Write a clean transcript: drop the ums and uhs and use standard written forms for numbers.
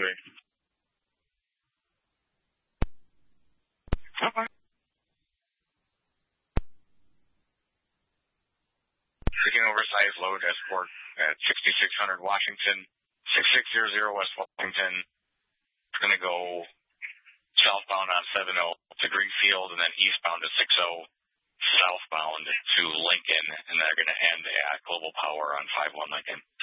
Taking oversized load escort at 6600 Washington, 6600 West Washington. It's going to go southbound on 70 to Greenfield and then eastbound to 60 southbound to Lincoln, and they're going to end at Global Power on 51 Lincoln.